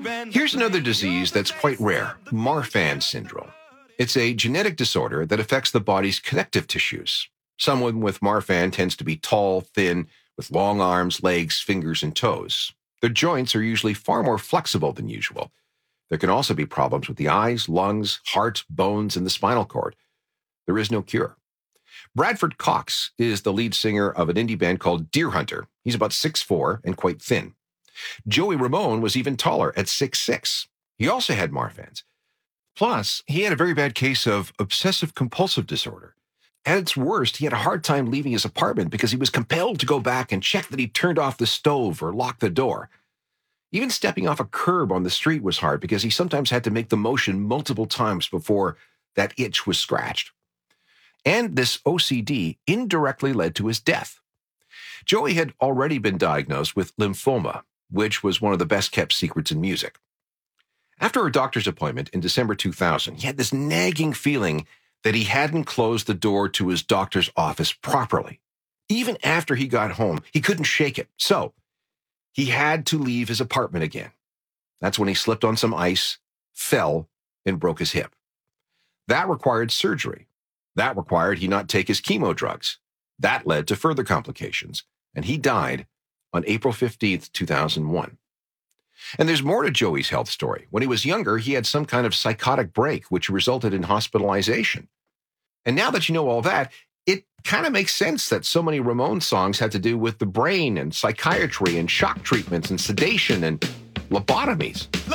Here's another disease that's quite rare, Marfan syndrome. It's a genetic disorder that affects the body's connective tissues. Someone with Marfan tends to be tall, thin, with long arms, legs, fingers, and toes. Their joints are usually far more flexible than usual. There can also be problems with the eyes, lungs, heart, bones, and the spinal cord. There is no cure. Bradford Cox is the lead singer of an indie band called Deerhunter. He's about 6'4" and quite thin. Joey Ramone was even taller at 6'6". He also had Marfan's. Plus, he had a very bad case of obsessive-compulsive disorder. At its worst, he had a hard time leaving his apartment because he was compelled to go back and check that he turned off the stove or locked the door. Even stepping off a curb on the street was hard because he sometimes had to make the motion multiple times before that itch was scratched. And this OCD indirectly led to his death. Joey had already been diagnosed with lymphoma, which was one of the best-kept secrets in music. After a doctor's appointment in December 2000, he had this nagging feeling that he hadn't closed the door to his doctor's office properly. Even after he got home, he couldn't shake it. So he had to leave his apartment again. That's when he slipped on some ice, fell, and broke his hip. That required surgery. That required he not take his chemo drugs. That led to further complications, and he died on April 15th, 2001. And there's more to Joey's health story. When he was younger, he had some kind of psychotic break, which resulted in hospitalization. And now that you know all that, it kind of makes sense that so many Ramones songs had to do with the brain and psychiatry and shock treatments and sedation and lobotomies.